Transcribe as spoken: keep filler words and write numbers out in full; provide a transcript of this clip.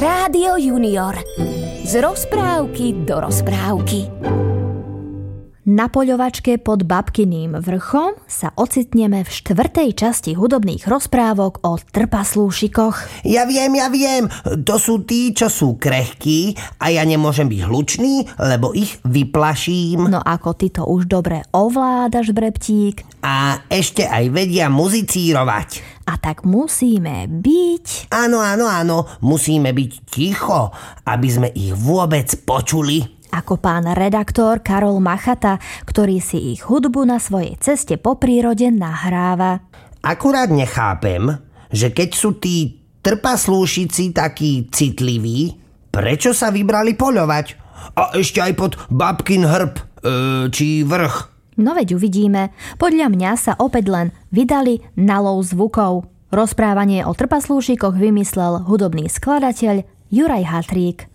Rádio Junior. Z rozprávky do rozprávky. Na poľovačke pod Babkyným vrchom sa ocitneme v štvrtej časti hudobných rozprávok o trpaslúšikoch. Ja viem, ja viem, to sú tí, čo sú krehkí a ja nemôžem byť hlučný, lebo ich vyplaším. No ako ty to už dobre ovládaš, Breptík. A ešte aj vedia muzicírovať. A tak musíme byť... Áno, áno, áno, musíme byť ticho, aby sme ich vôbec počuli. Ako pán redaktor Karol Machata, ktorý si ich hudbu na svojej ceste po prírode nahráva. Akurát nechápem, že keď sú tí trpaslúšici takí citliví, prečo sa vybrali poľovať? A ešte aj pod Babkin hrb, e, či vrch. No veď uvidíme. Podľa mňa sa opäť len vydali na lov zvukov. Rozprávanie o trpaslúšikoch vymyslel hudobný skladateľ Juraj Hatrík.